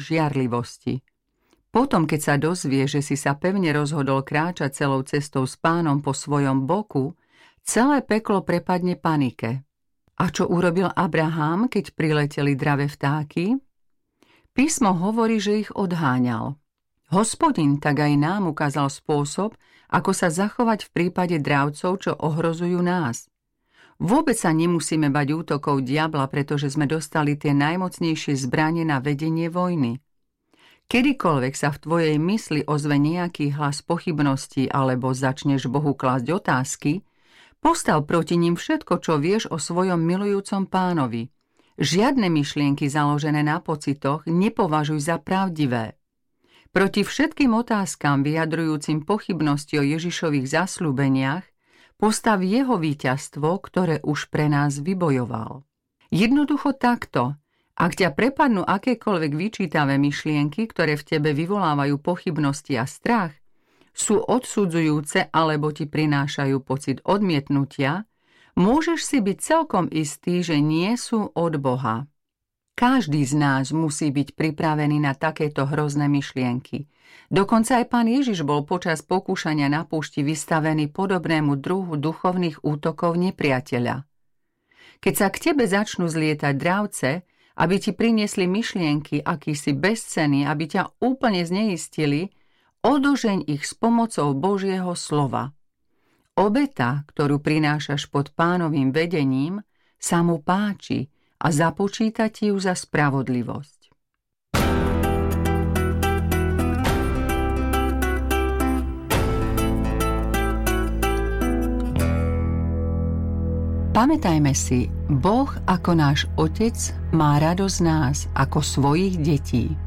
žiarlivosti. Potom, keď sa dozvie, že si sa pevne rozhodol kráčať celou cestou s Pánom po svojom boku, celé peklo prepadne panike. A čo urobil Abraham, keď prileteli dravé vtáky? Písmo hovorí, že ich odháňal. Hospodin tak aj nám ukázal spôsob, ako sa zachovať v prípade dravcov, čo ohrozujú nás. Vôbec sa nemusíme bať útokov diabla, pretože sme dostali tie najmocnejšie zbrane na vedenie vojny. Kedykoľvek sa v tvojej mysli ozve nejaký hlas pochybností alebo začneš Bohu klásť otázky, postav proti nim všetko, čo vieš o svojom milujúcom Pánovi. Žiadne myšlienky založené na pocitoch nepovažuj za pravdivé. Proti všetkým otázkam vyjadrujúcim pochybnosti o Ježišových zasľúbeniach postav jeho víťazstvo, ktoré už pre nás vybojoval. Jednoducho takto. Ak ťa prepadnú akékoľvek vyčítavé myšlienky, ktoré v tebe vyvolávajú pochybnosti a strach, sú odsudzujúce alebo ti prinášajú pocit odmietnutia, môžeš si byť celkom istý, že nie sú od Boha. Každý z nás musí byť pripravený na takéto hrozné myšlienky. Dokonca aj Pán Ježiš bol počas pokúšania na púšti vystavený podobnému druhu duchovných útokov nepriateľa. Keď sa k tebe začnú zlietať dravce, aby ti priniesli myšlienky, aký si bezcenný, aby ťa úplne zneistili, odožeň ich s pomocou Božieho slova. Obeta, ktorú prinášaš pod Pánovým vedením, sa mu páči a započíta ti ju za spravodlivosť. Pamätajme si, Boh ako náš Otec má radosť z nás ako svojich detí.